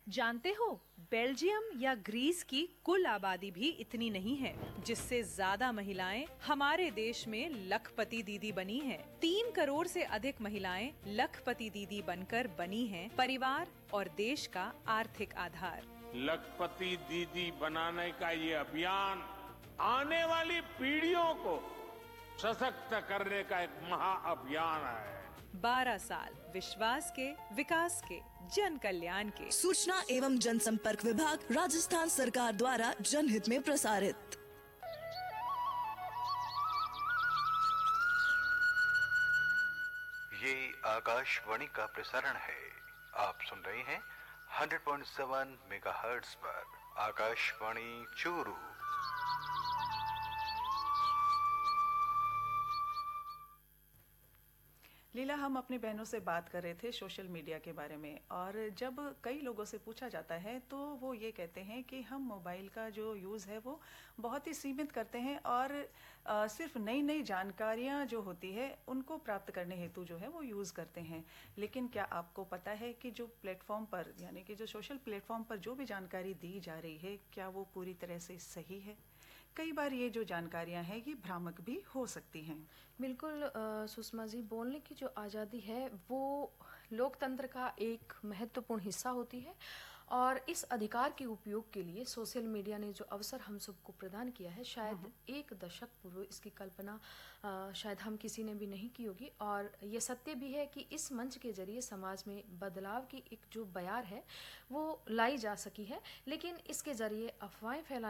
जानते हो, बेल्जियम या ग्रीस की कुल आबादी भी इतनी नहीं है, जिससे ज्यादा महिलाएं हमारे देश में लखपति दीदी बनी हैं। 3 करोड़ से अधिक महिलाएं लखपति दीदी बनकर बनी हैं परिवार और देश का आर्थिक आधार। लखपति दीदी बनाने का ये अभियान आने वाली पीढ़ियों को सशक्त करने का एक महाअभियान है। 12 साल विश्वास के, विकास के, जन कल्याण के। सूचना एवं जनसंपर्क विभाग, राजस्थान सरकार द्वारा जनहित में प्रसारित। ये आकाशवाणी का प्रसारण है। आप सुन रहे हैं 100.7 मेगाहर्ट्ज पर आकाशवाणी चूरू। लीला, हम अपनी बहनों से बात कर रहे थे सोशल मीडिया के बारे में, और जब कई लोगों से पूछा जाता है तो वो ये कहते हैं कि हम मोबाइल का जो यूज़ है वो बहुत ही सीमित करते हैं और सिर्फ नई नई जानकारियाँ जो होती है उनको प्राप्त करने हेतु जो है वो यूज़ करते हैं। लेकिन क्या आपको पता है कि जो प्लेटफॉर्म पर, यानी कि जो सोशल प्लेटफॉर्म पर जो भी जानकारी दी जा रही है, क्या वो पूरी तरह से सही है? कई बार ये जो जानकारियां हैं ये भ्रामक भी हो सकती हैं। बिल्कुल सुषमा जी, बोलने की जो आज़ादी है वो लोकतंत्र का एक महत्वपूर्ण हिस्सा होती है और इस अधिकार के उपयोग के लिए सोशल मीडिया ने जो अवसर हम सबको प्रदान किया है, शायद एक दशक पूर्व इसकी कल्पना शायद हम किसी ने भी नहीं की होगी। और ये सत्य भी है कि इस मंच के जरिए समाज में बदलाव की एक जो बयार है वो लाई जा सकी है, लेकिन इसके जरिए अफवाहें फैलाने